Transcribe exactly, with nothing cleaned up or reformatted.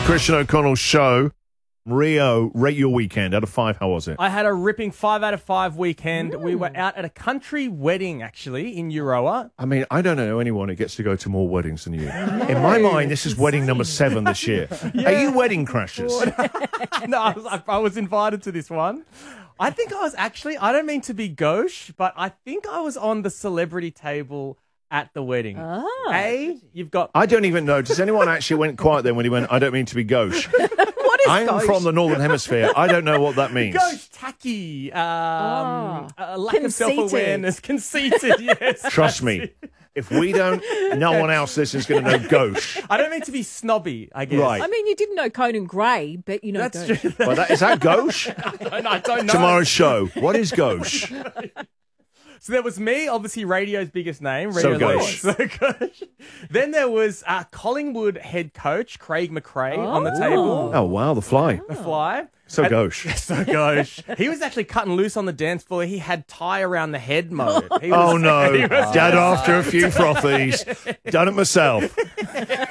Christian O'Connell's show. Rio, rate your weekend. Out of five, how was it? I had a ripping five out of five weekend. Mm. We were out at a country wedding, actually, in Euroa. I mean, I don't know anyone who gets to go to more weddings than you. No. In my mind, this is wedding number seven this year. Yeah. Are you wedding crashers? No, I was, I was invited to this one. I think I was actually, I don't mean to be gauche, but I think I was on the celebrity table at the wedding. Oh. A, you've got... I don't even know. Does anyone actually went quiet then when he went, I don't mean to be gauche? What is I'm gauche? from the Northern Hemisphere. I don't know what that means. Gauche, tacky, um, oh. a lack conceited. of self-awareness, conceited, yes. Trust me. If we don't, no one else listeners is going to know gauche. I don't mean to be snobby, I guess. Right. I mean, you didn't know Conan Gray, but you know That's gauche. true. Well, that, is that gauche? I don't, I don't know. Tomorrow's show. What is gauche? So there was me, obviously radio's biggest name. So Radio gauche. So gauche. Then there was uh, Collingwood head coach Craig McRae Oh. on the table. Oh, wow, the fly. The fly. So And- gauche. So gauche. He was actually cutting loose on the dance floor. He had tie around the head mode. He Oh, was- no. he was- Dad after a few frothies. Done it myself.